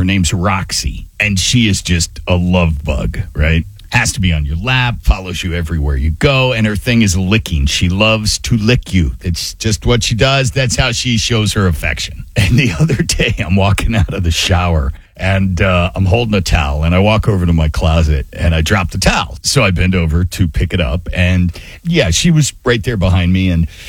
name's Roxy, and she is just a love bug, right? Has to be on your lap, follows you everywhere you go, and her thing is licking. She loves to lick you. It's just what she does. That's how she shows her affection. And the other day, I'm walking out of the shower, and I'm holding a towel, and I walk over to my closet, and I drop the towel. So I bend over to pick it up, and yeah, she was right there behind me, and